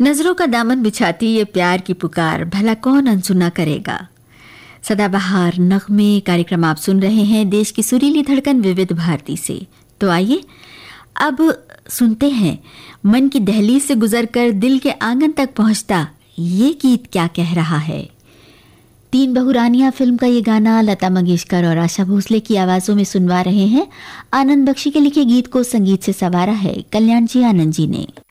नजरों का दामन बिछाती ये प्यार की पुकार, भला कौन अनसुना करेगा। सदाबहार नगमे कार्यक्रम आप सुन रहे हैं देश की सुरीली धड़कन विविध भारती से। तो आइए अब सुनते हैं मन की दहलीज से गुजरकर दिल के आंगन तक पहुंचता ये गीत क्या कह रहा है। तीन बहुरानियां फिल्म का ये गाना लता मंगेशकर और आशा भोसले की आवाजों में सुनवा रहे हैं। आनंद बख्शी के लिखे गीत को संगीत से संवारा है कल्याण जी आनंद जी ने।